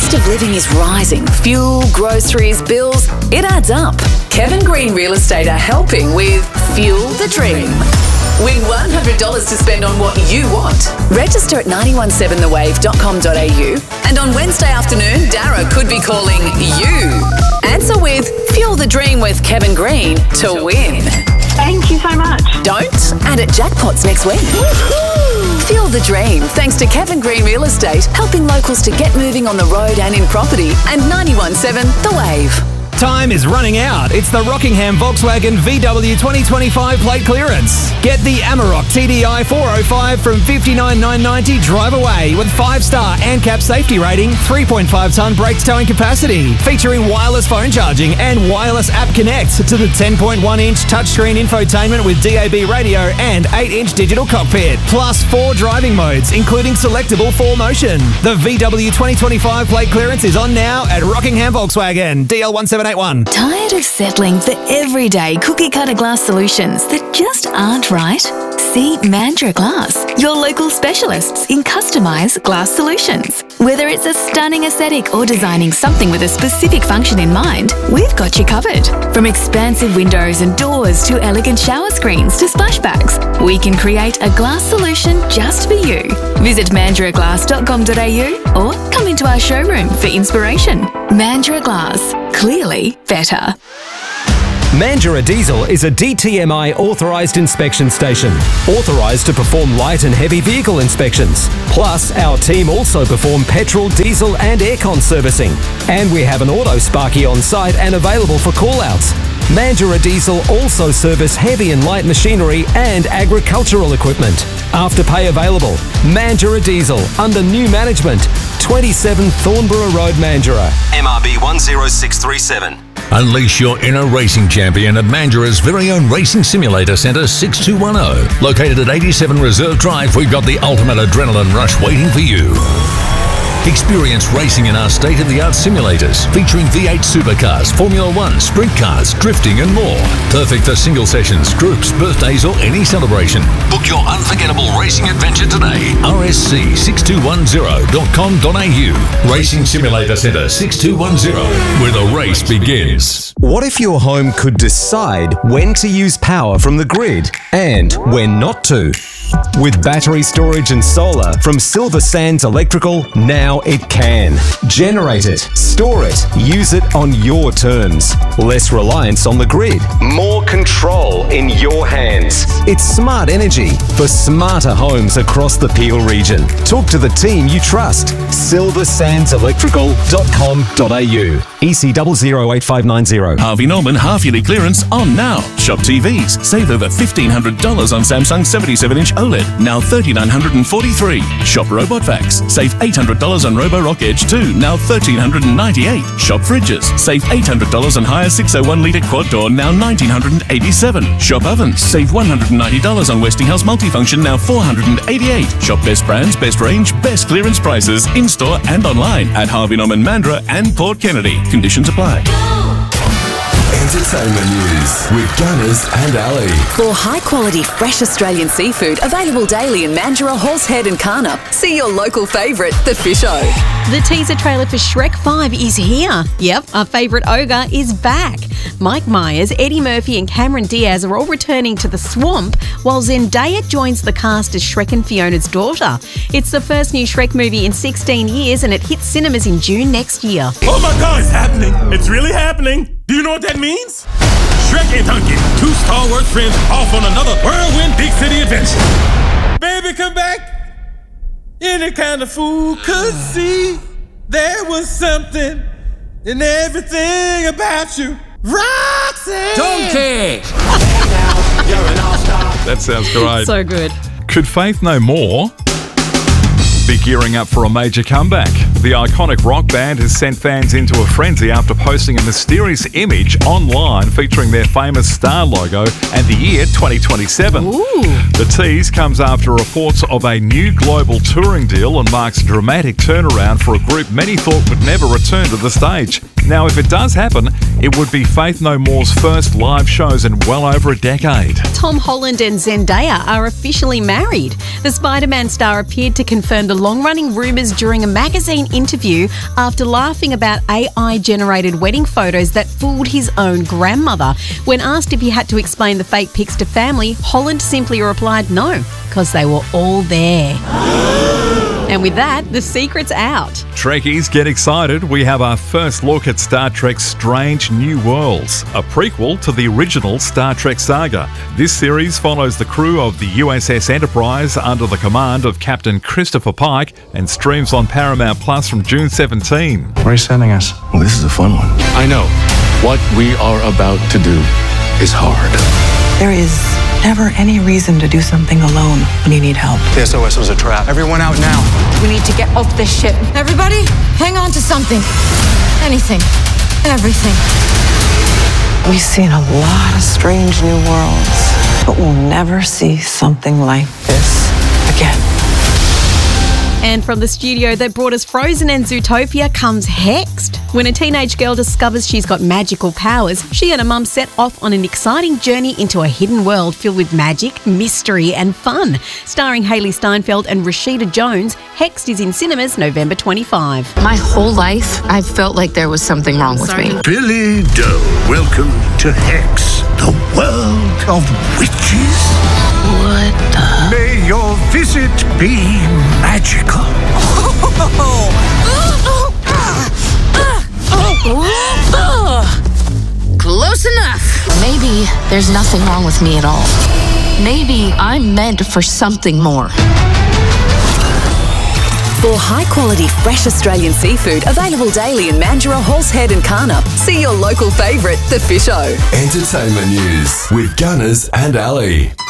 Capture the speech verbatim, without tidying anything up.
cost of living is rising. Fuel, groceries, bills, it adds up. Kevin Green Real Estate are helping with Fuel the Dream. Win one hundred dollars to spend on what you want. Register at nine one seven the wave dot com dot a u, and on Wednesday afternoon, Dara could be calling you. Answer with Fuel the Dream with Kevin Green to win. Thank you so much. Don't? And at Jackpots next week. Woohoo! Fuel the Dream, thanks to Kevin Green Real Estate, helping locals to get moving on the road and in property, and ninety-one point seven The Wave. Time is running out. It's the Rockingham Volkswagen V W twenty twenty-five plate clearance. Get the Amarok T D I four oh five from fifty-nine thousand nine hundred ninety drive away with five star A N C A P safety rating, three point five tonne brakes towing capacity, featuring wireless phone charging and wireless app connect to the ten point one inch touchscreen infotainment with D A B radio and eight inch digital cockpit, plus four driving modes, including selectable four motion. The V W twenty twenty-five plate clearance is on now at Rockingham Volkswagen, D L one seven eight one. Tired of settling for everyday cookie-cutter glass solutions that just aren't right? See Mandurah Glass, your local specialists in customised glass solutions. Whether it's a stunning aesthetic or designing something with a specific function in mind, we've got you covered. From expansive windows and doors to elegant shower screens to splashbacks, we can create a glass solution just for you. Visit mandurah glass dot com dot a u or come into our showroom for inspiration. Mandurah Glass. Clearly better. Mandurah Diesel is a D T M I authorised inspection station, authorised to perform light and heavy vehicle inspections. Plus, our team also perform petrol, diesel and aircon servicing. And we have an auto sparky on site and available for call-outs. Mandurah Diesel also service heavy and light machinery and agricultural equipment. Afterpay available. Mandurah Diesel under new management. twenty-seven Thornborough Road, Mandurah. M R B one zero six three seven. Unleash your inner racing champion at Mandurah's very own Racing Simulator Centre six two one zero. Located at eighty-seven Reserve Drive, we've got the ultimate adrenaline rush waiting for you. Experience racing in our state-of-the-art simulators, featuring V eight supercars, Formula One, sprint cars, drifting and more. Perfect for single sessions, groups, birthdays or any celebration. Book your unforgettable racing adventure today. R S C six two one zero dot com dot a u. Racing Simulator Centre six two one zero, where the race begins. What if your home could decide when to use power from the grid and when not to? With battery storage and solar from Silver Sands Electrical, now it can. Generate it, store it, use it on your terms. Less reliance on the grid, more control in your hands. It's smart energy for smarter homes across the Peel region. Talk to the team you trust. silver sands electrical dot com dot a u. E C zero zero eight five nine zero. Harvey Norman half-yearly clearance on now. Shop T Vs. Save over fifteen hundred dollars on Samsung seventy-seven inch OLED, now three thousand nine hundred forty-three dollars. Shop Robot Vacs. Save eight hundred dollars on Roborock Edge two, now one thousand three hundred ninety-eight dollars. Shop Fridges. Save eight hundred dollars on Haier six oh one litre quad door, now one thousand nine hundred eighty-seven dollars. Shop Ovens. Save one hundred ninety dollars on Westinghouse Multifunction, now four hundred eighty-eight dollars. Shop Best Brands, Best Range, Best Clearance prices in-store and online at Harvey Norman Mandurah and Port Kennedy. Conditions apply. Entertainment news with Gunners and Ali. For high-quality, fresh Australian seafood available daily in Mandurah, Horsehead and Karnup, see your local favourite, The Fish O. The teaser trailer for Shrek five is here. Yep, our favourite ogre is back. Mike Myers, Eddie Murphy and Cameron Diaz are all returning to the swamp, while Zendaya joins the cast as Shrek and Fiona's daughter. It's the first new Shrek movie in sixteen years and it hits cinemas in June next year. Oh my God, it's happening. It's really happening. Do you know what that means? Shrek and Donkey, two Star Wars friends off on another whirlwind big city adventure. Baby, come back. Any kind of fool could see there was something in everything about you. Roxanne! Donkey! That sounds great. So good. Could Faith No More be gearing up for a major comeback? The iconic rock band has sent fans into a frenzy after posting a mysterious image online featuring their famous star logo and the year twenty twenty-seven. Ooh. The tease comes after reports of a new global touring deal and marks a dramatic turnaround for a group many thought would never return to the stage. Now, if it does happen, it would be Faith No More's first live shows in well over a decade. Tom Holland and Zendaya are officially married. The Spider-Man star appeared to confirm the long-running rumours during a magazine interview after laughing about A I-generated wedding photos that fooled his own grandmother. When asked if he had to explain the fake pics to family, Holland simply replied no, because they were all there. And with that, the secret's out. Trekkies, get excited. We have our first look at Star Trek's Strange New Worlds, a prequel to the original Star Trek saga. This series follows the crew of the U S S Enterprise under the command of Captain Christopher Pike and streams on Paramount Plus from June seventeenth. Where are you sending us? Well, this is a fun one. I know. What we are about to do is hard. There is never any reason to do something alone when you need help. The S O S was a trap. Everyone out now. We need to get off this ship. Everybody, hang on to something. Anything. Everything. We've seen a lot of strange new worlds, but we'll never see something like this again. And from the studio that brought us Frozen and Zootopia comes Hexed. When a teenage girl discovers she's got magical powers, she and her mum set off on an exciting journey into a hidden world filled with magic, mystery and fun. Starring Hayley Steinfeld and Rashida Jones, Hexed is in cinemas November twenty-fifth. My whole life, I felt like there was something wrong with me. Billy Doe, welcome to Hex, the world of witches. What the? May your visit be magical. Close enough. Maybe there's nothing wrong with me at all. Maybe I'm meant for something more. For high-quality, fresh Australian seafood available daily in Mandurah, Horsehead and Karnup, see your local favourite, The Fish O. Entertainment news with Gunners and Ali.